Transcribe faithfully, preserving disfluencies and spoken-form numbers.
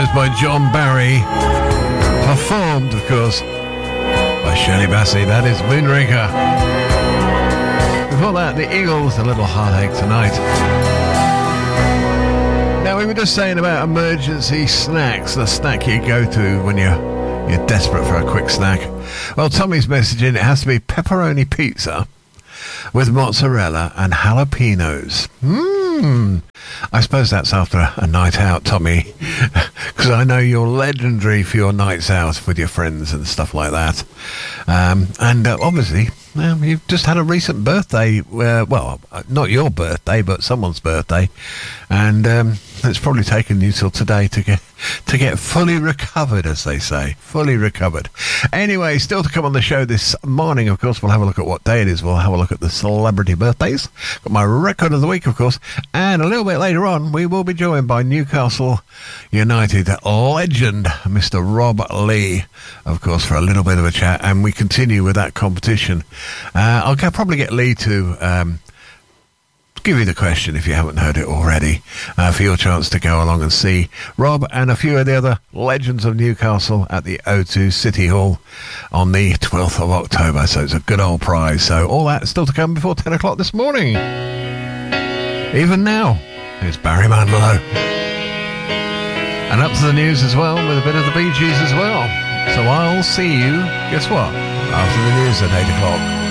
composed by John Barry, performed, of course, by Shirley Bassey. That is Moonraker. Before that, the Eagles, A Little Heartache Tonight. Now, we were just saying about emergency snacks, the snack you go to when you're, you're desperate for a quick snack. Well, Tommy's messaging, it has to be pepperoni pizza with mozzarella and jalapenos. Mmm. I suppose that's after a night out, Tommy, because I know you're legendary for your nights out with your friends and stuff like that. Um, and uh, obviously, um, you've just had a recent birthday. Uh, well, not your birthday, but someone's birthday, and um, it's probably taken you till today to get to get fully recovered, as they say, fully recovered. Anyway, still to come on the show this morning, of course, we'll have a look at what day it is. We'll have a look at the celebrity birthdays. Got my record of the week, of course, and a little bit later on, we will be joined by Newcastle United legend, Mister Rob Lee, of course, for a little bit of a chat, and we continue with that competition. Uh, I'll get, probably get Lee to um, give you the question if you haven't heard it already, uh, for your chance to go along and see Rob and a few of the other legends of Newcastle at the O two City Hall on the twelfth of October. So it's a good old prize. So all that still to come before ten o'clock this morning. Even now, it's Barry Manilow. And up to the news as well, with a bit of the Bee Gees as well. So I'll see you, guess what, after the news at eight o'clock.